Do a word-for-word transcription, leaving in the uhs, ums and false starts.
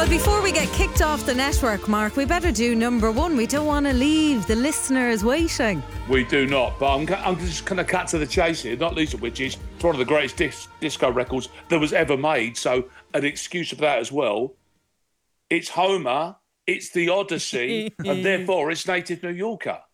Well, before we get kicked off the network, Mark, we better do number one. We don't want to leave the listeners waiting. We do not, but I'm, I'm just going to cut to the chase here, not least of which is it's one of the greatest dis- disco records that was ever made, so an excuse for that as well. It's Homer, it's the Odyssey, and therefore it's Native New Yorker.